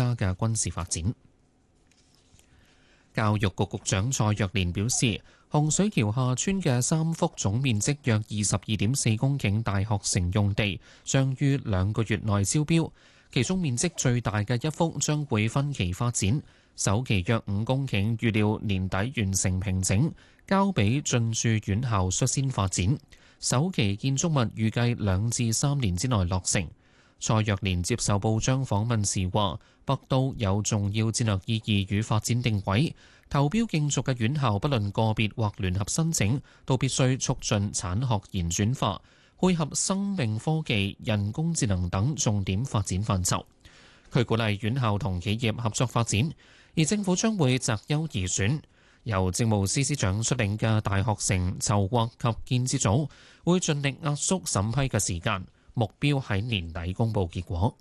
家嘅軍事發展。教育局局長蔡若蓮表示，洪水橋下村嘅3幅總面積約22.4公頃大學城用地將於2個月內招標，其中面積最大嘅一幅將會分期發展，首期約5公頃，預料年底完成平整，交俾進駐院校率先發展。首期建築物預計2至3年之內落成。蔡若蓮接受報章訪問時話，北都有重要戰略意義與發展定位，投標競逐嘅院校不論個別或聯合申請，都必須促進產學研轉化，配合生命科技、人工智能等重點發展範疇。佢鼓勵院校同企業合作發展，而政府將會擇優而選。由政務司司長率領嘅大學城籌劃及建設組會盡力壓縮審批嘅時間，目標喺年底公佈結果。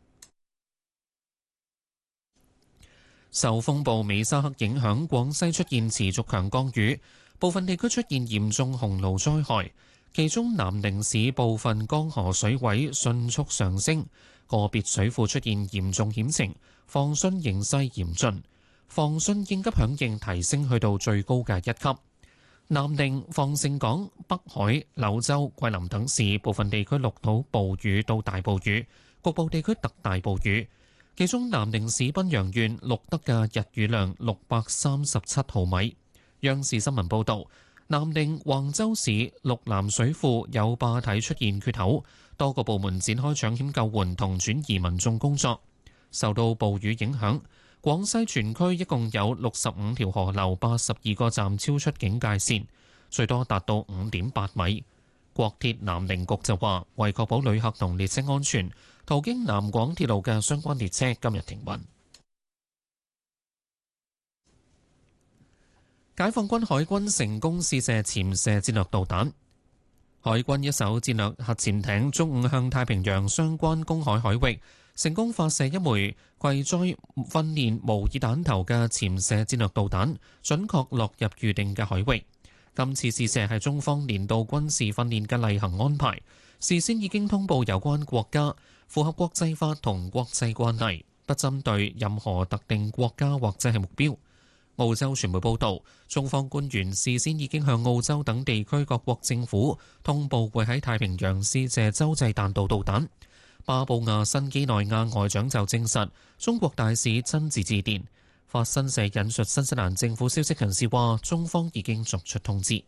受風暴美沙克影響，廣西出現持續強降雨，部分地區出現嚴重洪澇災害。其中南寧市部分江河水位迅速上升，個別水庫出現嚴重險情，防汛形勢嚴峻。防汛應急響應提升去到最高嘅1級。南寧、防城港、北海、柳州、桂林等市部分地區錄到暴雨到大暴雨，局部地區特大暴雨。其中南寧市賓陽縣錄得嘅日雨量637毫米。央視新聞報導，南寧橫州市綠南水庫有壩體出現缺口，多個部門展開搶險救援同轉移民眾工作。受到暴雨影響，廣西全區一共有65條河流82個站超出警戒線，最多達到5.8米。國鐵南寧局就話，為確保旅客同列車安全，途經南廣鐵路嘅相關列車今日停運。解放軍海軍成功試射潛射戰略導彈。海軍一艘戰略核潛艇中午向太平洋相關公海海域成功發射一枚攜載訓練模擬彈頭嘅潛射戰略導彈，準確落入預定嘅海域。今次試射係中方年度軍事訓練嘅例行安排，事先已經通報有關國家，符合國際法同國際慣例，不針對任何特定國家或者係目標。澳洲傳媒報導，中方官員事先已經向澳洲等地區各國政府通報會喺太平洋試射洲際彈道導彈。巴布亞新幾內亞外長就證實，中國大使親自致電。法新社引述新西蘭政府消息人士話，中方已經作出通知。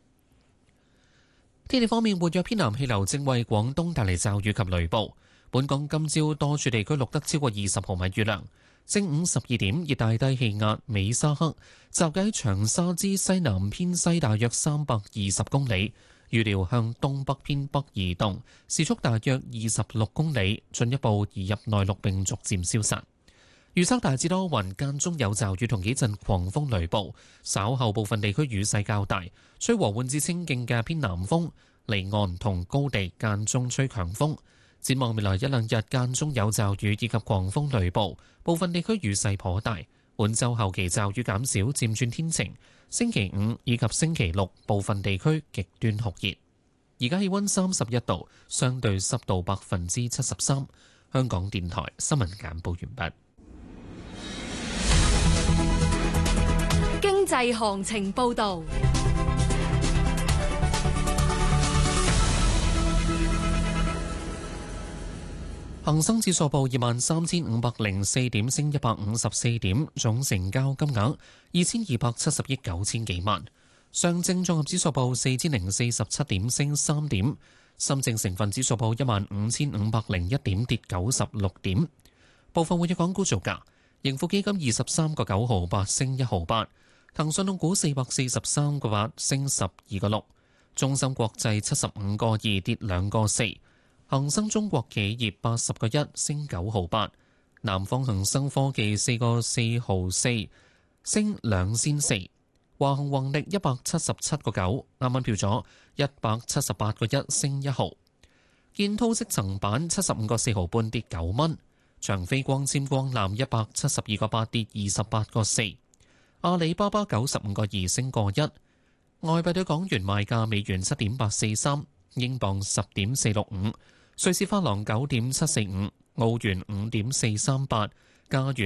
天氣方面，活躍偏南氣流正為廣東帶嚟驟雨及雷暴。本港今朝多處地區錄得超過20毫米雨量。正午12點，熱帶低氣壓美沙克集結喺長沙之西南偏西大約320公里，預料向東北偏北移動，時速大約26公里，進一步移入內陸並逐漸消散。預測大致多雲，間中有驟雨同幾陣狂風雷暴，稍後部分地區雨勢較大，吹和緩至清勁嘅偏南風，離岸同高地間中吹強風。展望未來一兩日間中有驟雨以及狂風雷暴，部分地區雨勢頗大。本週後期驟雨減少，漸轉天晴。星期5以及星期6部分地區極端酷熱。而家氣溫31度，相對濕度73%。香港電台新聞簡報完畢。 經濟行情報導。 恒生指數報23,504點，升154點，總成交金額2270億9千幾萬。上證綜合指數報4047點，升3點。深證成分指數報15501點，跌96點。部分活躍港股造價：盈富基金23個9毫8，升1毫8；騰訊控股443個8，升12個6；中芯國際75個2，跌2個4。恒生中國企業80個1，升9毫8；南方恒生科技4個4毫4，升2仙4；華虹宏力177個9，啱啱票咗178個1，升1毫；建滔積層板75個4毫半，跌9蚊；長飛光纖光纜172個8，跌28個4；阿里巴巴95個2，升個1；外幣對港元賣價，美元7.843，英鎊10.465。瑞士法郎9.745，澳元5.438，加元